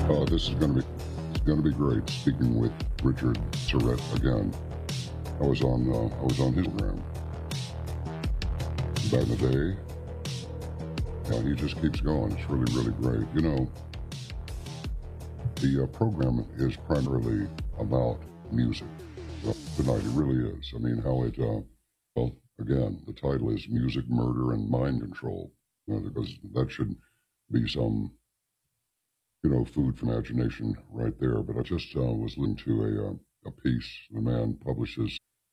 This is going to be great. Speaking with Richard Surrett again. I was on his program back in the day. Yeah, he just keeps going. It's really, really great. You know, the program is primarily about music. Well, tonight it really is. I mean, how it, well, again, the title is Music, Murder, and Mind Control. You know, because that should be some, you know, food for imagination right there. But I just was listening to a piece the man publishes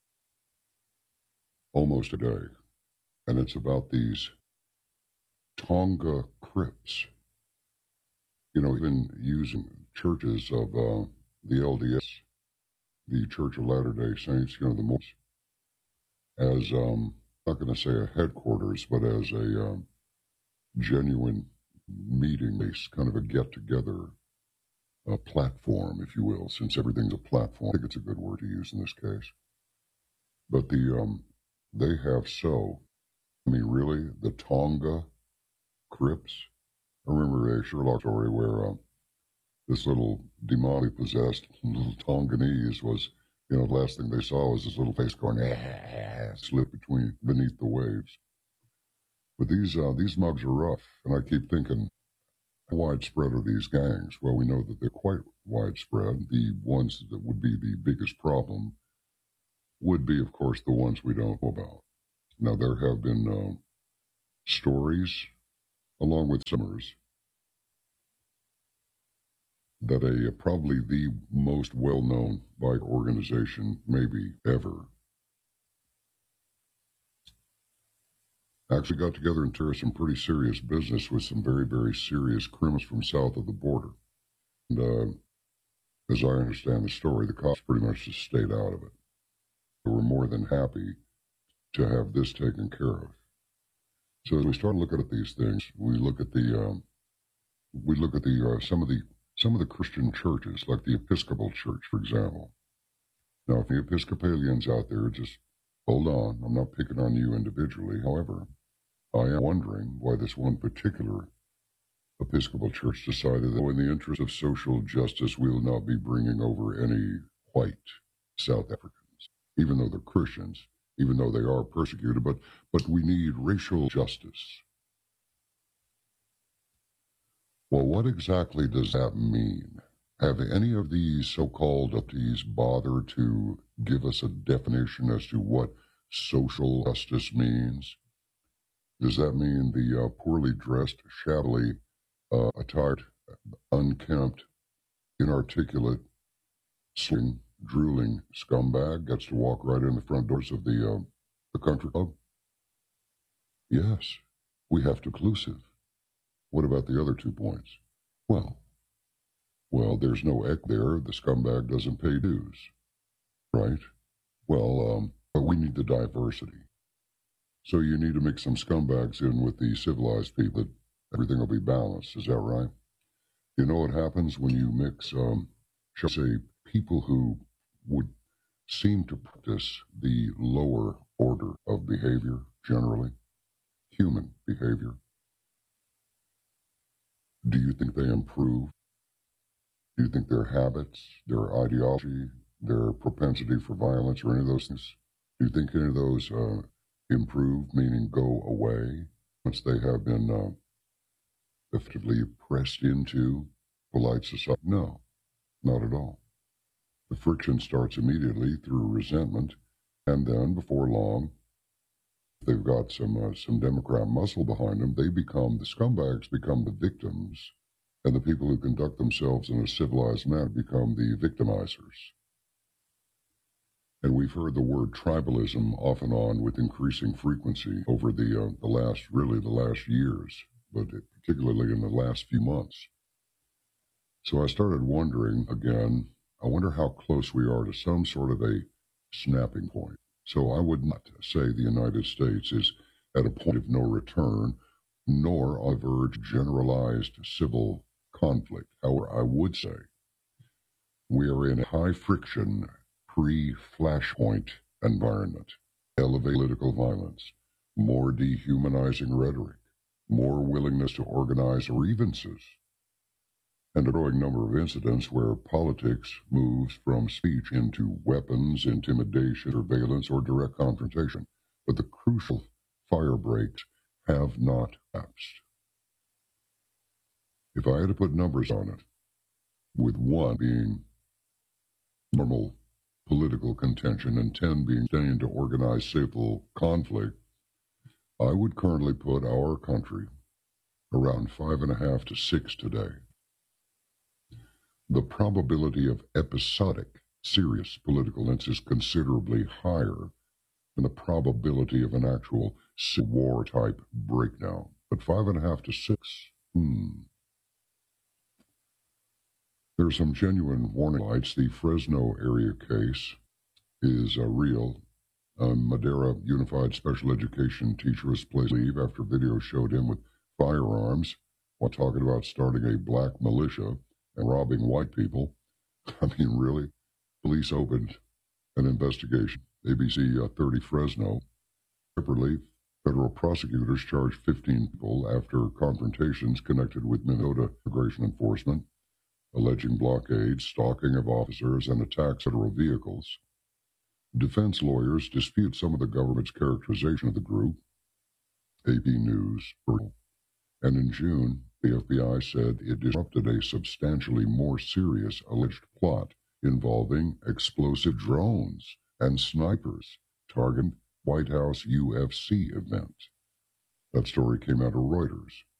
almost a day, and it's about these Tonga crypts. You know, even using churches of the LDS, the Church of Latter-day Saints, you know, the Mormons, as, not going to say a headquarters, but as a genuine meeting place, kind of a get-together, a platform, if you will, since everything's a platform. I think it's a good word to use in this case. But they have really, the Tonga crypts. I remember a Sherlock story where this little demonically possessed little Tonganese was, you know, the last thing they saw was this little face going, slip beneath the waves. But these mugs are rough, and I keep thinking, how widespread are these gangs? Well, we know that they're quite widespread. The ones that would be the biggest problem would be, of course, the ones we don't know about. Now, there have been stories, along with summers, that probably the most well-known bike organization, maybe ever, actually got together and took some pretty serious business with some very, very serious criminals from south of the border. And as I understand the story, the cops pretty much just stayed out of it. They were more than happy to have this taken care of. So as we start looking at these things, we look at some of the Christian churches, like the Episcopal Church, for example. Now, if the Episcopalians out there, just hold on. I'm not picking on you individually. However, I am wondering why this one particular Episcopal Church decided that, in the interest of social justice, we will not be bringing over any white South Africans, even though they're Christians, even though they are persecuted, but we need racial justice. Well, what exactly does that mean? Have any of these so-called upties bothered to give us a definition as to what social justice means? Does that mean the poorly dressed, shabbily attired, unkempt, inarticulate, sling, drooling scumbag gets to walk right in the front doors of the country club? Yes, we have to inclusive. What about the other 2 points? Well, there's no ek there. The scumbag doesn't pay dues, right? Well, but we need the diversity. So you need to mix some scumbags in with the civilized people. That everything will be balanced. Is that right? You know what happens when you mix, shall I say, people who would seem to practice the lower order of behavior, generally, human behavior. Do you think they improve? Do you think their habits, their ideology, their propensity for violence, or any of those things, do you think any of those improve, meaning go away, once they have been effectively pressed into polite society? No, not at all. The friction starts immediately through resentment, and then before long, if they've got some Democrat muscle behind them, the scumbags become the victims, and the people who conduct themselves in a civilized manner become the victimizers. And we've heard the word tribalism off and on with increasing frequency over the last years, but particularly in the last few months. So I started wondering again, I wonder how close we are to some sort of a snapping point. So I would not say the United States is at a point of no return, nor on the verge of generalized civil conflict. However, I would say we are in a high-friction, pre-flashpoint environment, elevated political violence, more dehumanizing rhetoric, more willingness to organize grievances, and a growing number of incidents where politics moves from speech into weapons, intimidation, surveillance, or direct confrontation. But the crucial fire breaks have not lapsed. If I had to put numbers on it, with 1 being normal political contention and 10 being staying to organize civil conflict, I would currently put our country around 5.5 to 6 today. The probability of episodic, serious political events is considerably higher than the probability of an actual civil war type breakdown. But 5.5 to 6, There are some genuine warning lights. The Fresno area case is real. A Madera Unified Special Education teacher was placed on leave after video showed him with firearms while talking about starting a black militia and robbing white people. I mean, really? Police opened an investigation. ABC 30 Fresno. Separately, federal prosecutors charged 15 people after confrontations connected with Minnesota immigration enforcement, alleging blockades, stalking of officers, and attacks on federal vehicles. Defense lawyers dispute some of the government's characterization of the group. AP News. And in June, the FBI said it disrupted a substantially more serious alleged plot involving explosive drones and snipers targeting White House UFC event. That story came out of Reuters.